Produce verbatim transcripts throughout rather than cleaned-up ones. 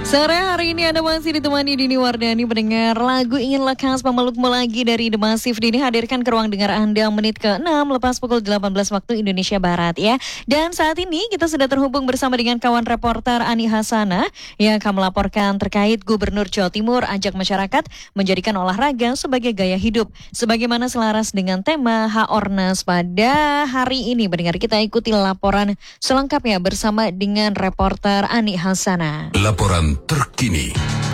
Sore hari ini Anda masih ditemani Dini Wardani mendengar lagu Ingin Lekas Memelukmu Lagi dari The Massive. Dini hadirkan ke ruang dengar Anda menit ke enam lepas pukul delapan belas waktu Indonesia Barat ya. Dan saat ini kita sudah terhubung bersama dengan kawan reporter Ani Hasana yang akan melaporkan terkait Gubernur Jawa Timur ajak masyarakat menjadikan olahraga sebagai gaya hidup. Sebagaimana selaras dengan tema H-Ornas pada hari ini. Mendengar kita ikuti laporan selengkapnya bersama dengan reporter Ani Hasana. Laporan terkini.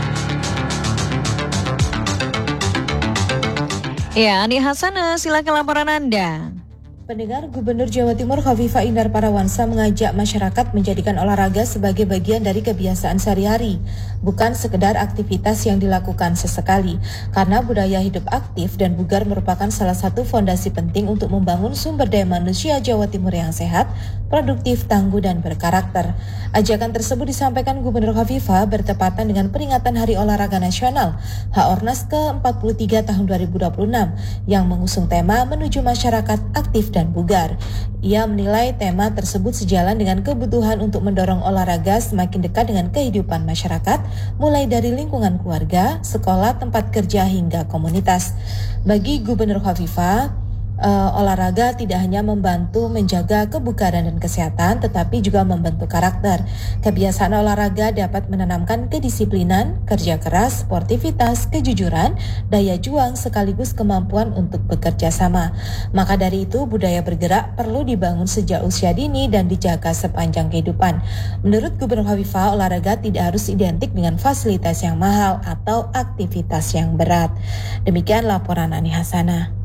Ya, Ani Hasana, silakan laporan Anda. Pendengar, Gubernur Jawa Timur Khofifah Indar Parawansa mengajak masyarakat menjadikan olahraga sebagai bagian dari kebiasaan sehari-hari, bukan sekedar aktivitas yang dilakukan sesekali. Karena budaya hidup aktif dan bugar merupakan salah satu fondasi penting untuk membangun sumber daya manusia Jawa Timur yang sehat, produktif, tangguh, dan berkarakter. Ajakan tersebut disampaikan Gubernur Khofifah bertepatan dengan peringatan Hari Olahraga Nasional H-Ornas ke empat puluh tiga tahun dua ribu dua puluh enam yang mengusung tema menuju masyarakat aktif dan bugar. Ia menilai tema tersebut sejalan dengan kebutuhan untuk mendorong olahraga semakin dekat dengan kehidupan masyarakat, mulai dari lingkungan keluarga, sekolah, tempat kerja, hingga komunitas. Bagi Gubernur Khofifah, Uh, olahraga tidak hanya membantu menjaga kebugaran dan kesehatan, tetapi juga membentuk karakter. Kebiasaan olahraga dapat menanamkan kedisiplinan, kerja keras, sportivitas, kejujuran, daya juang, sekaligus kemampuan untuk bekerja sama. Maka dari itu, budaya bergerak perlu dibangun sejak usia dini dan dijaga sepanjang kehidupan. Menurut Gubernur Khofifah, olahraga tidak harus identik dengan fasilitas yang mahal atau aktivitas yang berat. Demikian laporan Ani Hasana.